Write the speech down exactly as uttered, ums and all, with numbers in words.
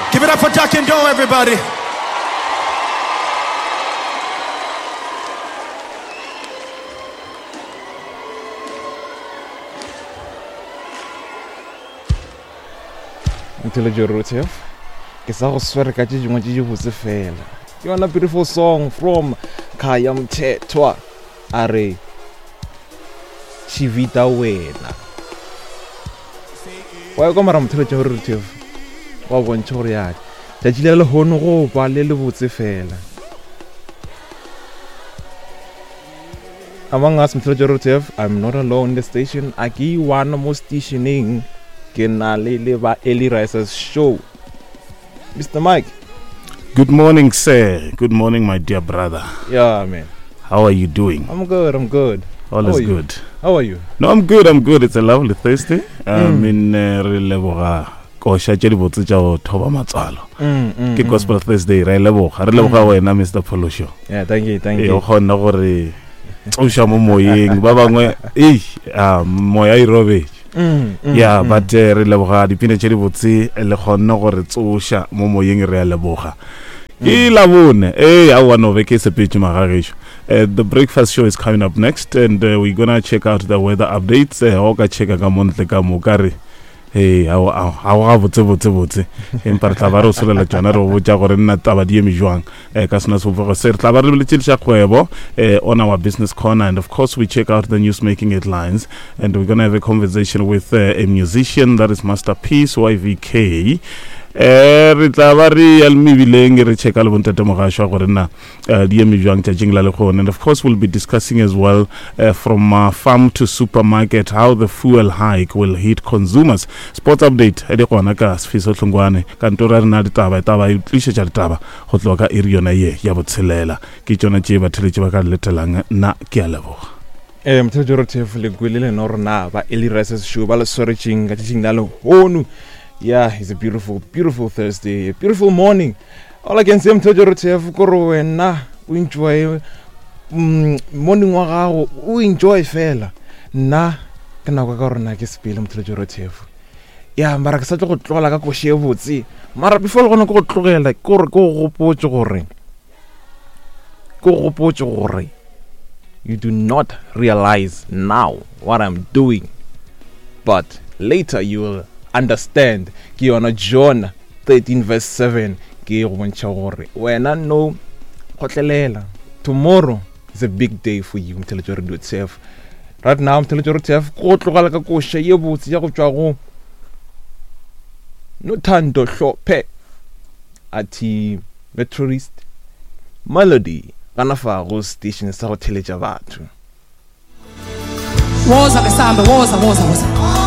Give it up for Duck and Doe, everybody. Until Jorotef, Kesao Swerkaji Jumaji fela. You want a beautiful song from Kayam Tetwa Are Chivita Wena. Welcome around to the Jorotef. Wa one Choriad. The Gilel Honoro Balelu fela. Among us, Mister Jorotef, I'm not alone in the station. Aki one more stationing. Kenalele Eli Rice's show. Mister Mike. Good morning, sir. Good morning, my dear brother. Yeah, man. How are you doing? I'm good, I'm good. All is good. How are you? No, I'm good, I'm good. It's a lovely Thursday. I'm in Releboga. Kosha Jelibotsu Jao Toba Matsalo. Ke Gospel Thursday, Releboga. Releboga wena Mister Polosho. Yeah, thank you, thank you. Yo khona gore Usha mo moyeng ba bangwe eh ah moya irobe. Mm, mm, yeah, mm. but uh, re leboga dipina tše di botse le kgonne gore tsosha mo moyeng re a leboga ke la bone eh a one over ke sepetse magagesho. The breakfast show is coming up next, and uh, we're gonna check out the weather updates. Uh, ka checka ka montle ka mo kare hey a a a botse botse botse empa re tla ba re solela tsona re botsa gore nna taba di eme jwang eh ka sena so for se re tla ba re le tshilsha kgwebo eh on our business corner, and of course we check out the news making headlines, and we're going to have a conversation with uh, a musician, that is Masterpiece Y V K. eh re tla ba re elmi bileng re check le bontate mogasho gore na di eme jwang tsa jingla le khona, and of course we'll be discussing as well uh, from uh, farm to supermarket how the fuel hike will hit consumers. Sports update e di gona ka Sfiso Tlongwane ka ntora rena di taba taba e tlishe tsa ditaba go tloga ka iri yona ye ya botshelela ke tsona tše ba theletse ba ka letelang na ke a leboga. Eh Mthelo Jorotef le gwelele no rena ba Eli Rice's show ba le soreching ka tshingna le honu. Yeah, it's a beautiful, beautiful Thursday, a beautiful morning. All I can say, Mthelo Jorotef koro wena o enjoy morning wa gago o enjoy fela na ke na ka rona ke sepele Mthelo Jorotef. Yeah, mara ke sa tlo go tlola ka go shebotse mara before gona go tlogela gore go gopotse gore go gopotse gore you do not realize now what I'm doing, but later you will understand. Ki on John thirteen verse seven ke go bontsha gore wena no khotlelela. Tomorrow is a big day for you Mthelo Jorotef. Right now Mthelo Jorotef go tlogala ka go sheye botse ya go tswa go no Thando Hlophe ati Metroist Melody kana fa go station sa go theletša batho. Woza besamba woza woza woza